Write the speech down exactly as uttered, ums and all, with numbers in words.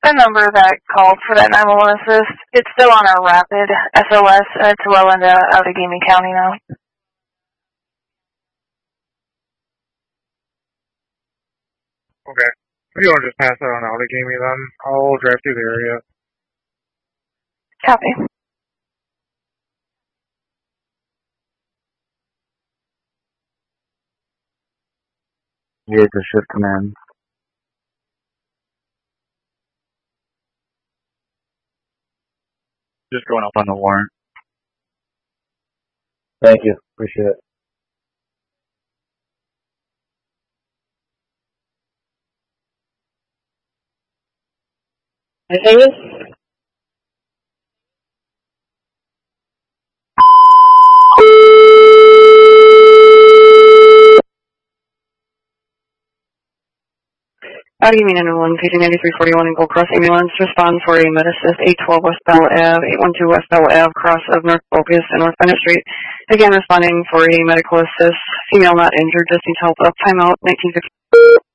the number that called for that nine one one assist, it's still on our rapid S O S. Uh, it's well into Allegheny County now. Okay. If you want to just pass that on Allegheny, then I'll drive through the area. Copy. Here's the shift command. Just going up on the warrant. Thank you. Appreciate it. Anything else? Allegheny nine one one, paging ninety-three forty-one in Gold Cross ambulance. Respond for a med assist eight twelve West Bell Ave, eight one two West Bell Ave, cross of North Focus and North Bennett Street. Again, responding for a medical assist. Female not injured, just needs help up. Timeout, nineteen fifty.